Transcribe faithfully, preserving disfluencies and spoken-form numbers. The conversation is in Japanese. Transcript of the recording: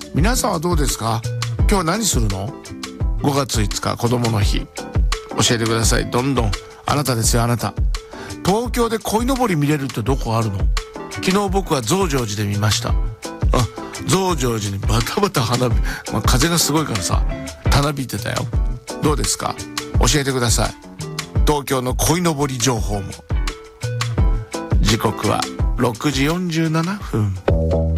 皆さんはどうですか？今日何するの？ごがついつか子供の日、教えてください。どんどん。あなたですよ、あなた。東京で鯉のぼり見れるってどこあるの？昨日僕は増上寺で見ました。あ、増上寺にバタバタ花火、まあ、風がすごいからさ、たなびいてたよ。どうですか？教えてください。東京の鯉のぼり情報も。時刻はろくじよんじゅうななふん。